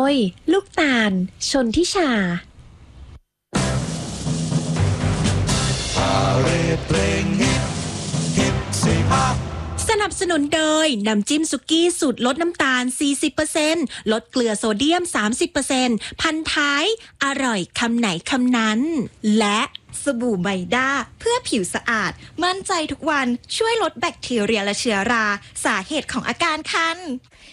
ยลูกตาลชนทิชาสนับสนุนโดยน้ำจิ้มสุกี้สูตรลดน้ำตาล 40% ลดเกลือโซเดียม 30% พันท้ายอร่อยคำไหนคำนั้นและสบู่ไมด้าเพื่อผิวสะอาดมั่นใจทุกวันช่วยลดแบคทีเรียและเชื้อราสาเหตุของอาการคัน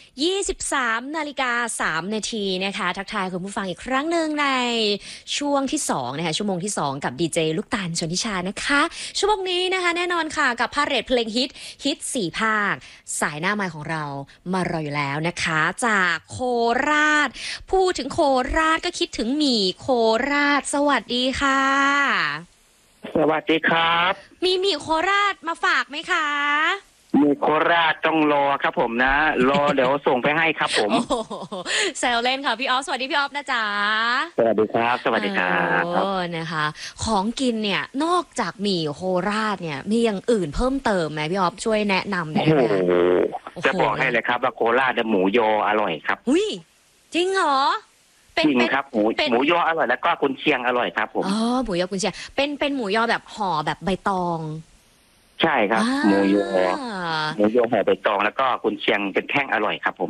23:03 นาทีนะคะทักทายคุณผู้ฟังอีกครั้งหนึ่งในช่วงที่2นะคะชั่วโมงที่2กับดีเจลูกตาลชนทิชานะคะชั่วโมงนี้นะคะแน่นอนค่ะกับพาเหรดเพลงฮิต4ภาคสายหน้าไมค์ของเรามารออยู่แล้วนะคะจากโคราชพูดถึงโคราชก็คิดถึงหมี่โคราชสวัสดีค่ะสวัสดีครับมีหมี่โคราชมาฝากไหมคะมีโคราชต้องรอครับผมนะรอเดี๋ยวส่งไปให้ครับผมแซวเล่นค่ะพี่ออฟสวัสดีพี่ออฟนะจ๊ะสวัสดีครับสวัสดีครับนะคะของกินเนี่ยนอกจากหมี่โคราชเนี่ยมีอย่างอื่นเพิ่มเติมไหมพี่ออฟช่วยแนะนำได้ไหมจะบอกให้เลยครับว่าโคราชหมูยออร่อยครับอุ้ยจริงเหรอจริงครับหมูยออร่อยแล้วก็กุนเชียงอร่อยครับผมอ๋อหมูยอกุนเชียงเป็นหมูยอแบบห่อแบบใบตองใช่ครับหมูยอห่อใบตองแล้วก็กุนเชียงเป็นแท่งอร่อยครับผม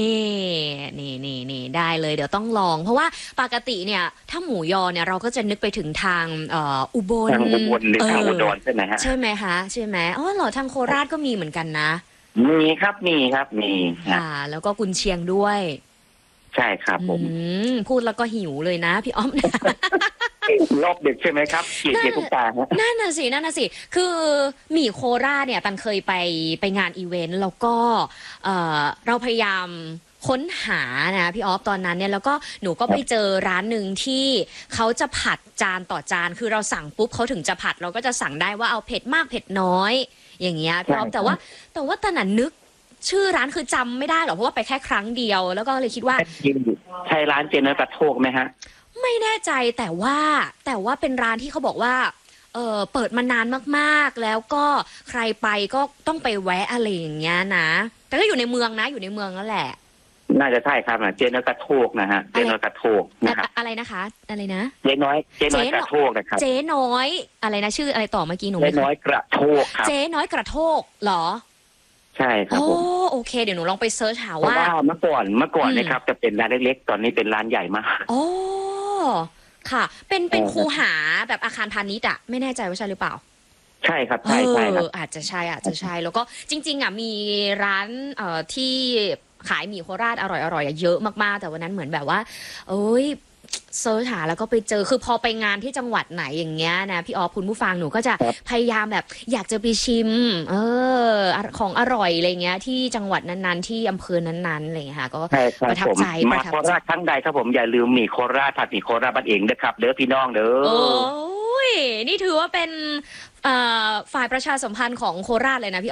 นี่ได้เลยเดี๋ยวต้องลองเพราะว่าปกติเนี่ยถ้าหมูยอเนี่ยเราก็จะนึกไปถึงทางอุบลทางอุบลหรือทางอุดรใช่ไหมฮะใช่ไหมคะใช่ไหมอ๋อเหรอทางโคราชก็มีเหมือนกันนะมีครับมีค่ะแล้วก็กุนเชียงด้วยใช่ครับผมพูดแล้วก็หิวเลยนะพี่อ้อมนะรอบดึกใช่ไหมครับเกียรทุกตานั่นน่ะสิคือหมี่โคราชเนี่ยตันเคยไปงานอีเวนต์แล้วก็เราพยายามค้นหานะพี่ออฟตอนนั้นเนี่ยแล้วก็หนูก็ไปเจอร้านหนึ่งที่เขาจะผัดจานต่อจานคือเราสั่งปุ๊บเขาถึงจะผัดเราก็จะสั่งได้ว่าเอาเผ็ดมากเผ็ดน้อยอย่างเงี้ยพี่ออฟแต่ว่าตันนึกชื่อร้านคือจำไม่ได้หรอกเพราะว่าไปแค่ครั้งเดียวแล้วก็เลยคิดว่าใช่ร้านเจเนอร์กระโทกไหมฮะไม่แน่ใจแต่ว่าเป็นร้านที่เขาบอกว่าเปิดมานานมากๆแล้วก็ใครไปก็ต้องไปแวะอะไรอย่างเงี้ยนะแต่ก็อยู่ในเมืองนะอยู่ในเมืองนั่นแหละน่าจะใช่ครับนะเจเนอร์กระโทกนะฮะเจเนอร์กระโทกนะครับอะไรนะคะอะไรนะเจ๊น้อยกระโทกนะครับเจ๊น้อยอะไรนะชื่ออะไรต่อเมื่อกี้หนูเจ๊น้อยกระโทกครับเจ๊น้อยกระโทกเหรอใช่ครับผมโอเคเดี๋ยวหนูลองไปเซิร์ชหาว่าเมื่อก่อนนะครับจะเป็นร้านเล็กๆตอนนี้เป็นร้านใหญ่มากโอ้ค่ะเป็นคูหาแบบอาคารพาณิชย์อะไม่แน่ใจว่าใช่หรือเปล่าใช่ครับใช่ครับอาจจะใช่แล้วก็จริงๆอะมีร้านที่ขายหมี่โคราชอร่อยเยอะมากๆแต่วันนั้นเหมือนแบบว่าเซิร์ชหาแล้วก็ไปเจอคือพอไปงานที่จังหวัดไหนอย่างเงี้ยนะพี่ออฟคุณผู้ฟังหนูก็จะพยายามแบบอยากจะไปชิมของอร่อยอะไรเงี้ยที่จังหวัดนั้นๆที่อำเภอนั้นๆอะไรเงี้ยค่ะก็ประทับใจมาโคราชครั้งใดครับผมอย่าลืมหมี่โคราชผัดหมี่โคราชบ้านเองนะครับเด้อพี่น้องเด้อโอ้ยนี่ถือว่าเป็นฝ่ายประชาสัมพันธ์ของโคราชเลยนะพี่